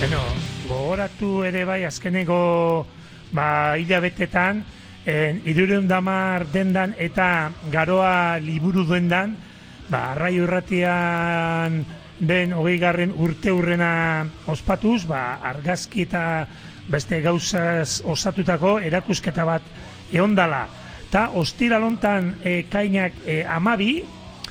Bueno, gogoratu ere bai azkeneko hilabetetan, 310 dendan eta Garoa liburu dendan, Arraio Irratian den 20. urteurrena ospatuz, argazki eta beste gauzaz osatutako erakusketa bat eondala. Ta ostiral hontan kainak 12,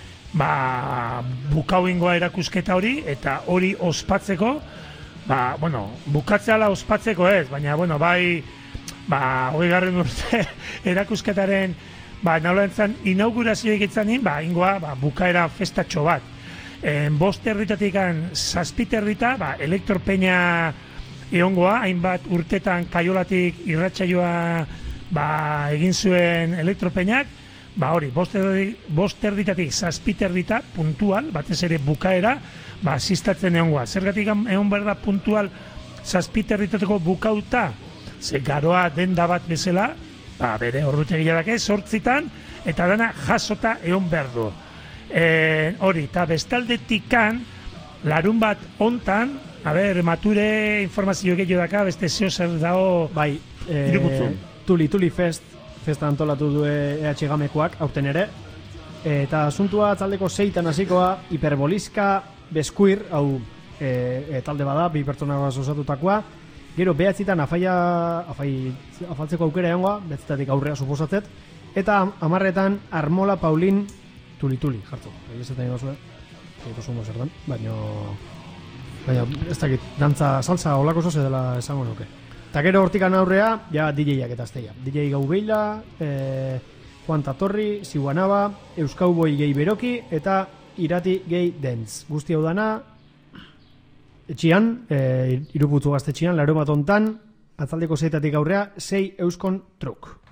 bukauingoa erakusketa hori, eta hori ospatzeko, bukatzeala ospatzeko ez, baina, bai, 20. urte erakusketaren, nolaentzan, inaugurazio egitzanin, ingoa, bukaera festatxo bat. 5 herritatik 7 herrita, elektropeña egongoa, hainbat urtetan Kaiolatik irratsaioa egin zuen elektropeñak, hori, 5 herritatik 7 herrita, puntual, batez ere bukaera, asistatzen egongoa. Zergatik egon behar da puntual 7 herritateko bukauta, ze Garoa denda bat bezala, bere ordutegia dake, 8 eta dana jasota egon behar du. Hori, eta bestaldetikan, larun bat hontan, mature informazio gehiago daka, beste zeo zer dago irukutzu. Tuli festa antolatu du EH Gamekoak, aurten ere, eta asuntua taldeko 6 hasikoa, hiperboliska beskuir, hau talde bada, 2 pertsona osatutakoa, gero 9 afaltzeko aukera egongoa, 9 aurrea suposatzet, eta 10 Armola Paulin Tuli, jartu. Egizetan egozue, egituzungo zertan, baina ez dakit, dantza, salsa olako zoze dela esango nuke. Eta gero hortikan aurrea, ja DJ-ak eta azteia. DJ Gau Beila, Juan Tatorri, Siguanaba, Euskauboi Gehi Beroki, eta Irati Gehi Dance. Guzti hau dana, etxian, Iruputzu gaztetxian, 61 atzaldeko 6 aurrea, 6 euskon truk.